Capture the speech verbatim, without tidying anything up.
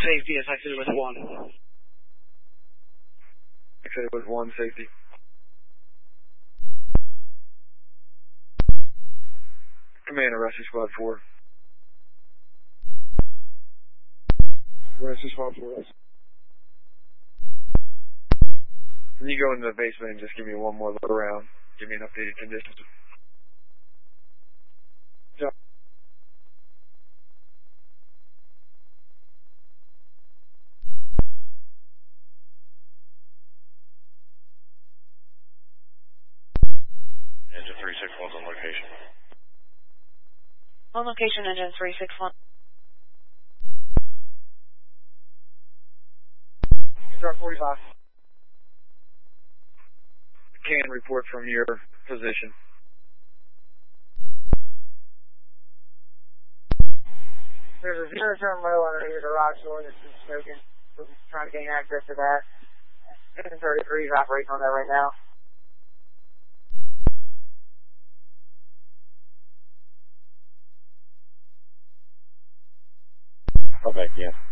Safety is exited with one. Exited with one, safety. Commander, Rescue Squad four. Rescue Squad four. Can you go into the basement and just give me one more look around? Give me an updated conditions. Yeah. Engine three six one's on location. On location, engine three six one. Drop forty-five. Can report from your position. There's a zero turn low underneath the garage door that's been smoking. We're trying to gain access to that. Engine thirty-three is operating on that right now. Okay, yeah.